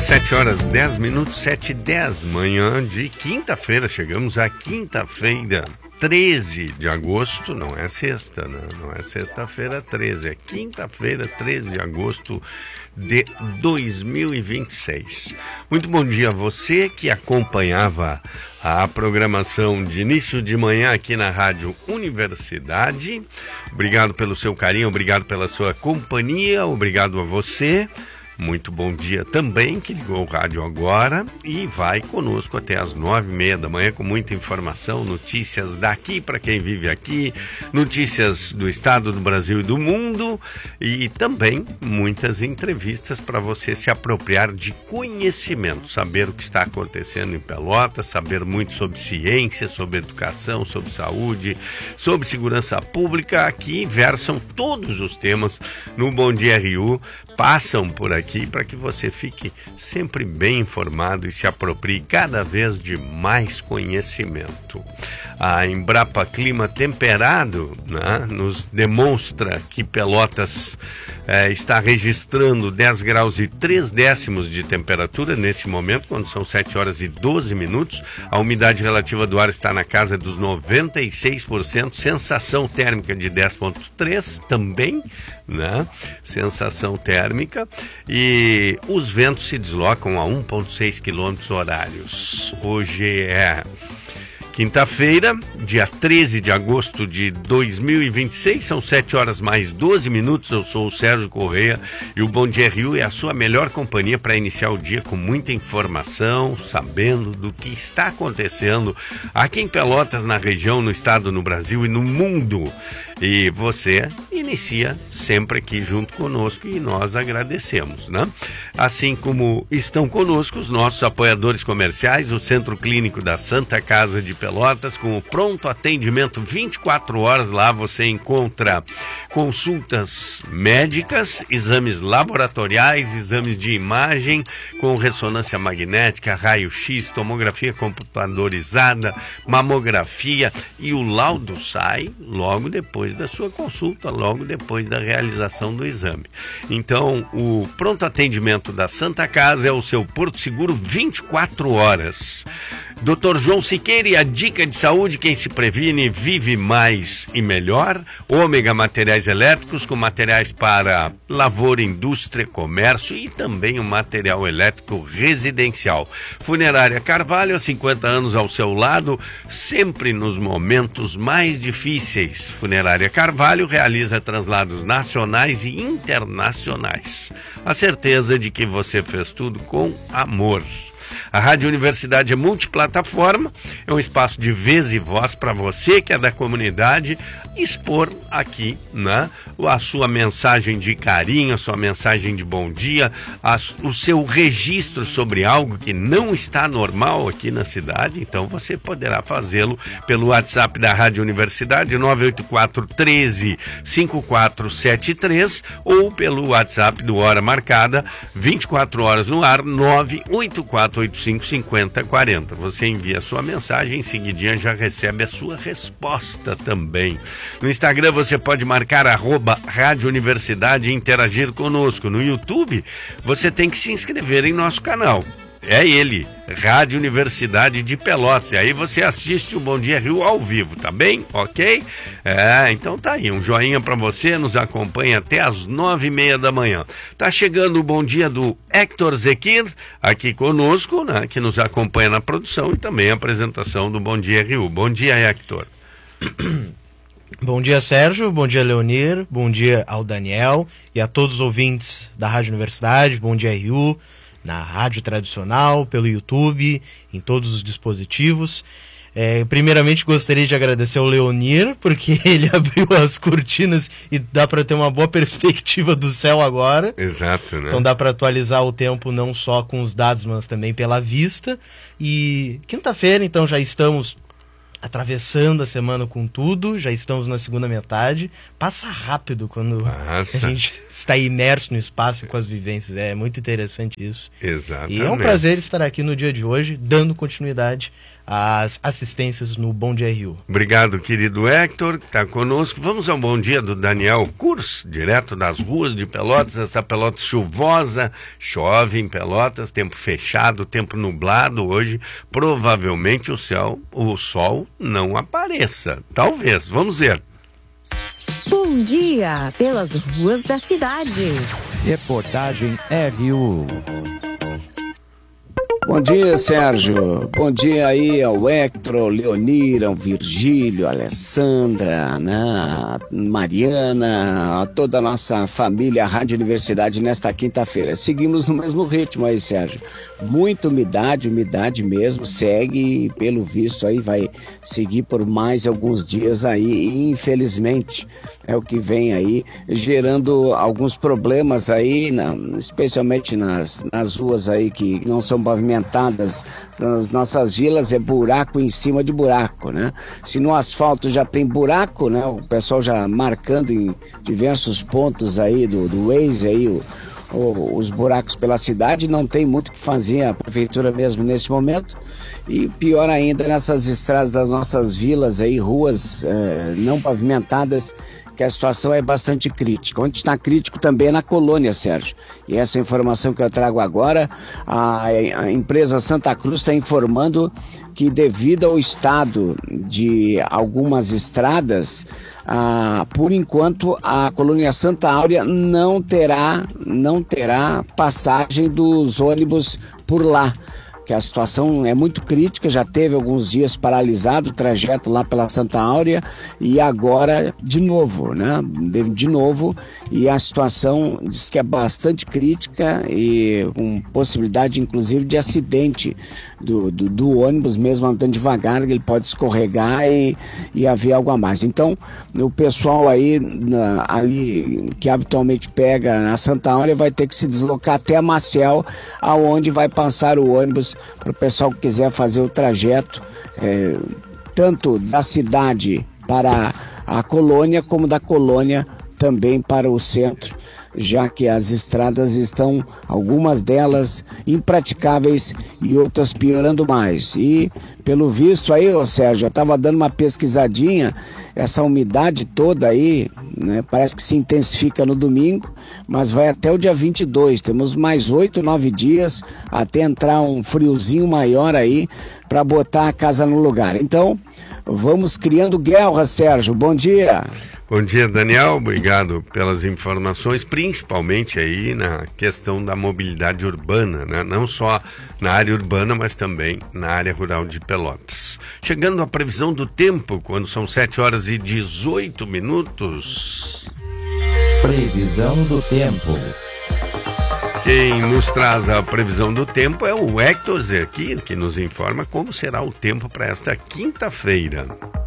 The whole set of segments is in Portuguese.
7 horas 10 minutos, 7h10, manhã de quinta-feira. Chegamos à quinta-feira, 13 de agosto, não é sexta, né? Não é sexta-feira 13, é quinta-feira, 13 de agosto de 2026. Muito bom dia a você que acompanhava a programação de início de manhã aqui na Rádio Universidade. Obrigado pelo seu carinho, obrigado pela sua companhia, obrigado a você. Muito bom dia também, que ligou o rádio agora e vai conosco até as 9h30 da manhã com muita informação, notícias daqui para quem vive aqui, notícias do estado, do Brasil e do mundo e também muitas entrevistas para você se apropriar de conhecimento, saber o que está acontecendo em Pelotas, saber muito sobre ciência, sobre educação, sobre saúde, sobre segurança pública. Aqui versam todos os temas no Bom Dia RU, passam por aqui para que você fique sempre bem informado e se aproprie cada vez de mais conhecimento. A Embrapa Clima Temperado, né, nos demonstra que Pelotas está registrando 10 graus e 3 décimos de temperatura nesse momento, quando são 7 horas e 12 minutos. A umidade relativa do ar está na casa dos 96%, sensação térmica de 10,3 também, né? Sensação térmica, e os ventos se deslocam a 1,6 km horários. Hoje é quinta-feira, dia 13 de agosto de 2026, são 7 horas mais 12 minutos. Eu sou o Sérgio Correia e o Bom Dia RU é a sua melhor companhia para iniciar o dia com muita informação, sabendo do que está acontecendo aqui em Pelotas, na região, no estado, no Brasil e no mundo. E você inicia sempre aqui junto conosco e nós agradecemos, né? Assim como estão conosco os nossos apoiadores comerciais, o Centro Clínico da Santa Casa de Pelotas, com o pronto atendimento 24 horas. Lá você encontra consultas médicas, exames laboratoriais, exames de imagem com ressonância magnética, raio-x, tomografia computadorizada, mamografia, e o laudo sai logo depois da sua consulta, logo depois da realização do exame. Então, o pronto atendimento da Santa Casa é o seu Porto Seguro 24 horas. Dr. João Siqueira e a dica de saúde: quem se previne vive mais e melhor. Ômega Materiais Elétricos, com materiais para lavoura, indústria, comércio e também o material elétrico residencial. Funerária Carvalho, há 50 anos ao seu lado, sempre nos momentos mais difíceis. Funerária Carvalho realiza traslados nacionais e internacionais. A certeza de que você fez tudo com amor. A Rádio Universidade é multiplataforma, é um espaço de vez e voz para você que é da comunidade expor aqui, né, a sua mensagem de carinho, a sua mensagem de bom dia, o seu registro sobre algo que não está normal aqui na cidade. Então você poderá fazê-lo pelo WhatsApp da Rádio Universidade, 984 13 5473, ou pelo WhatsApp do Hora Marcada, 24 horas no ar, 984855040. Você envia a sua mensagem, em seguidinha já recebe a sua resposta também. No Instagram você pode marcar @Rádio Universidade e interagir conosco. No YouTube você tem que se inscrever em nosso canal. É ele, Rádio Universidade de Pelotas. E aí você assiste o Bom Dia Rio ao vivo, tá bem? Ok? Então tá aí, um joinha pra você, nos acompanha até as 9h30 da manhã. Tá chegando o bom dia do Hector Zequir, aqui conosco, né, que nos acompanha na produção e também a apresentação do Bom Dia Rio. Bom dia, Hector. Bom dia, Sérgio. Bom dia, Leonir. Bom dia ao Daniel e a todos os ouvintes da Rádio Universidade. Bom dia, RU, na rádio tradicional, pelo YouTube, em todos os dispositivos. Primeiramente, gostaria de agradecer ao Leonir, porque ele abriu as cortinas e dá para ter uma boa perspectiva do céu agora. Exato, né? Então dá para atualizar o tempo não só com os dados, mas também pela vista. E quinta-feira, então, já estamos atravessando a semana com tudo, já estamos na segunda metade. Passa rápido quando a gente está imerso no espaço e com as vivências. É muito interessante isso. Exatamente. E é um prazer estar aqui no dia de hoje, dando continuidade às assistências no Bom Dia RU. Obrigado, querido Hector, que está conosco. Vamos ao bom dia do Daniel Kurs, direto das ruas de Pelotas. Essa Pelotas chuvosa, chove em Pelotas, tempo fechado, tempo nublado. Hoje, provavelmente, o sol não apareça. Talvez, vamos ver. Bom dia pelas ruas da cidade. Reportagem RU. Bom dia, Sérgio. Bom dia aí ao Hector, ao Leonir, ao Virgílio, a Alessandra, né, a Mariana, a toda a nossa família, a Rádio Universidade nesta quinta-feira. Seguimos no mesmo ritmo aí, Sérgio. Muita umidade mesmo, segue e pelo visto aí vai seguir por mais alguns dias aí e infelizmente é o que vem aí gerando alguns problemas aí, especialmente nas ruas aí que não são pavimentadas, nas nossas vilas é buraco em cima de buraco, né? Se no asfalto já tem buraco, né? O pessoal já marcando em diversos pontos aí do Waze aí, os buracos pela cidade, não tem muito o que fazer a prefeitura mesmo nesse momento. E pior ainda nessas estradas das nossas vilas aí, ruas não pavimentadas, que a situação é bastante crítica. Onde está crítico também é na colônia, Sérgio. E essa informação que eu trago agora, a empresa Santa Cruz está informando que devido ao estado de algumas estradas, por enquanto a colônia Santa Áurea não terá passagem dos ônibus por lá. Que a situação é muito crítica, já teve alguns dias paralisado o trajeto lá pela Santa Áurea e agora de novo, né? De novo, e a situação diz que é bastante crítica e com possibilidade inclusive de acidente do ônibus, mesmo andando devagar, ele pode escorregar e haver algo a mais. Então, o pessoal aí ali que habitualmente pega na Santa Áurea vai ter que se deslocar até a Maciel, aonde vai passar o ônibus para o pessoal que quiser fazer o trajeto tanto da cidade para a colônia como da colônia também para o centro, já que as estradas estão, algumas delas impraticáveis e outras piorando mais. E pelo visto aí, Sérgio, eu estava dando uma pesquisadinha, essa umidade toda aí, né, parece que se intensifica no domingo, mas vai até o dia 22, temos mais 8, 9 dias até entrar um friozinho maior aí para botar a casa no lugar. Então, vamos criando guerra, Sérgio, bom dia. Bom dia, Daniel, obrigado pelas informações, principalmente aí na questão da mobilidade urbana, né? Não só na área urbana, mas também na área rural de Pelotas. Chegando à previsão do tempo, quando são 7 horas e 18 minutos. Previsão do tempo. Quem nos traz a previsão do tempo é o Hector Zerquin, que nos informa como será o tempo para esta quinta-feira.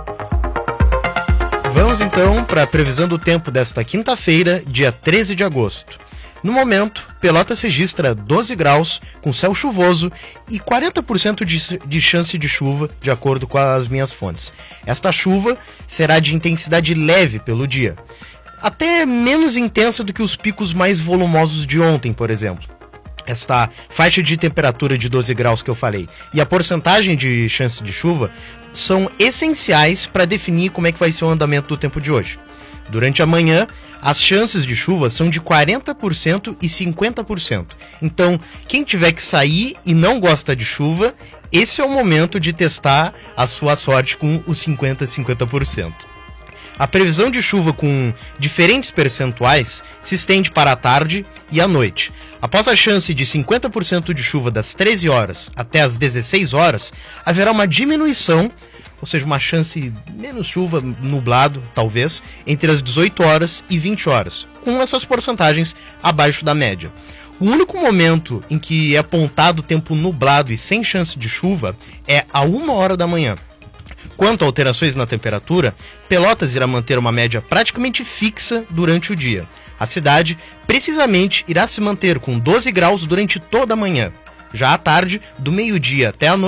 Vamos então para a previsão do tempo desta quinta-feira, dia 13 de agosto. No momento, Pelotas registra 12 graus, com céu chuvoso e 40% de chance de chuva, de acordo com as minhas fontes. Esta chuva será de intensidade leve pelo dia, até menos intensa do que os picos mais volumosos de ontem, por exemplo. Esta faixa de temperatura de 12 graus que eu falei e a porcentagem de chance de chuva são essenciais para definir como é que vai ser o andamento do tempo de hoje. Durante a manhã, as chances de chuva são de 40% e 50%. Então, quem tiver que sair e não gosta de chuva, esse é o momento de testar a sua sorte com os 50%. A previsão de chuva com diferentes percentuais se estende para a tarde e a noite. Após a chance de 50% de chuva das 13 horas até as 16 horas, haverá uma diminuição, ou seja, uma chance menos chuva, nublado, talvez, entre as 18 horas e 20 horas, com essas porcentagens abaixo da média. O único momento em que é apontado tempo nublado e sem chance de chuva é a 1 hora da manhã. Quanto a alterações na temperatura, Pelotas irá manter uma média praticamente fixa durante o dia. A cidade, precisamente, irá se manter com 12 graus durante toda a manhã. Já à tarde, do meio-dia até a noite,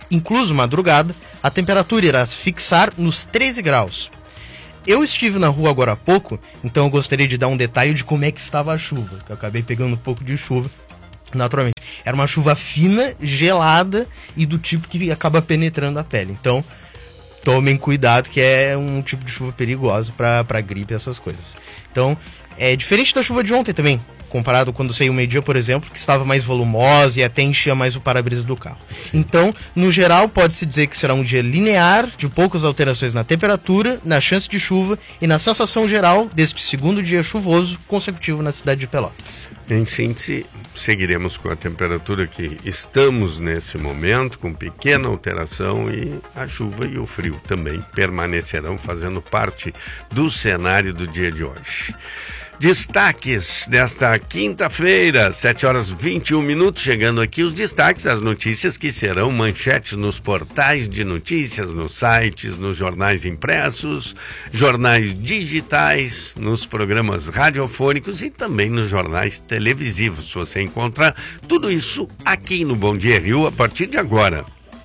incluso madrugada, a temperatura irá se fixar nos 13 graus. Eu estive na rua agora há pouco, então eu gostaria de dar um detalhe de como é que estava a chuva, que eu acabei pegando um pouco de chuva, naturalmente. Era uma chuva fina, gelada e do tipo que acaba penetrando a pele. Então, tomem cuidado, que é um tipo de chuva perigosa para gripe e essas coisas. Então, é diferente da chuva de ontem também, comparado quando saiu meio-dia, por exemplo, que estava mais volumosa e até enchia mais o para-brisa do carro. Sim. Então, no geral, pode-se dizer que será um dia linear, de poucas alterações na temperatura, na chance de chuva e na sensação geral deste segundo dia chuvoso consecutivo na cidade de Pelotas. Em síntese, seguiremos com a temperatura que estamos nesse momento, com pequena alteração, e a chuva e o frio também permanecerão fazendo parte do cenário do dia de hoje. Destaques desta quinta-feira, 7h21, chegando aqui os destaques, as notícias que serão manchetes nos portais de notícias, nos sites, nos jornais impressos, jornais digitais, nos programas radiofônicos e também nos jornais televisivos. Você encontra tudo isso aqui no Bom Dia Rio a partir de agora.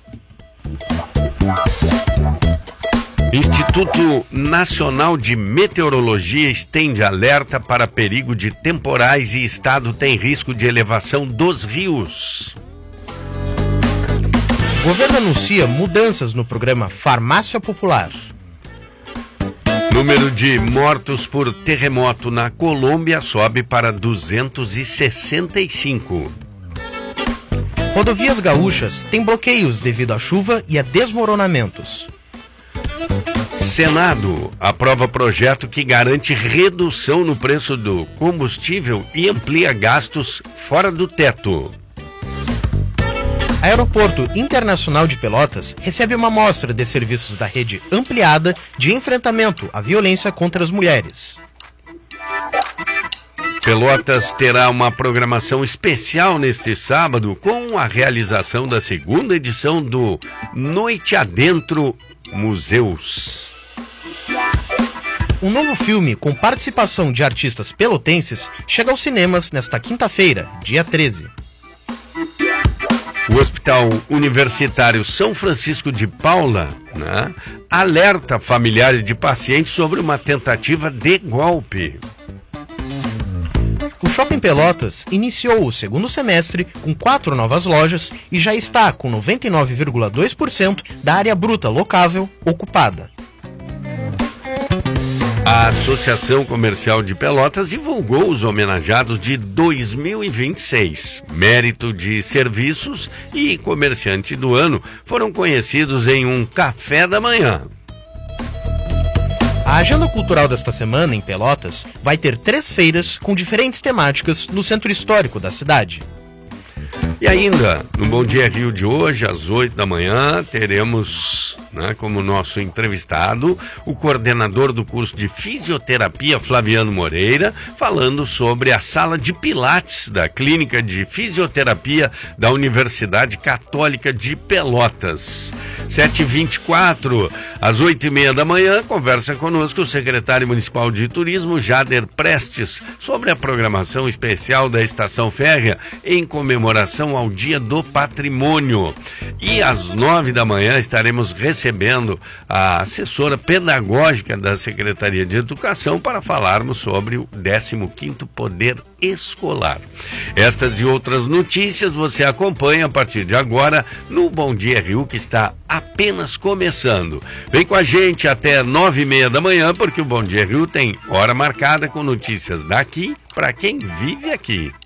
Instituto Nacional de Meteorologia estende alerta para perigo de temporais e estado tem risco de elevação dos rios. O governo anuncia mudanças no programa Farmácia Popular. Número de mortos por terremoto na Colômbia sobe para 265. Rodovias gaúchas têm bloqueios devido à chuva e a desmoronamentos. Senado aprova projeto que garante redução no preço do combustível e amplia gastos fora do teto. Aeroporto Internacional de Pelotas recebe uma amostra de serviços da rede ampliada de enfrentamento à violência contra as mulheres. Pelotas terá uma programação especial neste sábado com a realização da segunda edição do Noite Adentro Museus. Um novo filme com participação de artistas pelotenses chega aos cinemas nesta quinta-feira, dia 13. O Hospital Universitário São Francisco de Paula, alerta familiares de pacientes sobre uma tentativa de golpe. O Shopping Pelotas iniciou o segundo semestre com 4 novas lojas e já está com 99,2% da área bruta locável ocupada. A Associação Comercial de Pelotas divulgou os homenageados de 2026. Mérito de serviços e comerciante do ano foram conhecidos em um café da manhã. A agenda cultural desta semana em Pelotas vai ter 3 feiras com diferentes temáticas no centro histórico da cidade. E ainda, no Bom Dia Rio de hoje, às 8 da manhã, teremos como nosso entrevistado o coordenador do curso de fisioterapia, Flaviano Moreira, falando sobre a sala de pilates da Clínica de Fisioterapia da Universidade Católica de Pelotas. 7h24, às 8h30 da manhã, conversa conosco o secretário municipal de turismo, Jader Prestes, sobre a programação especial da Estação Férrea em comemoração ao Dia do Patrimônio. E às 9 da manhã estaremos recebendo a assessora pedagógica da Secretaria de Educação para falarmos sobre o 15º Poder Escolar. Estas e outras notícias você acompanha a partir de agora no Bom Dia Rio, que está apenas começando. Vem com a gente até 9h30 da manhã, porque o Bom Dia Rio tem hora marcada com notícias daqui para quem vive aqui.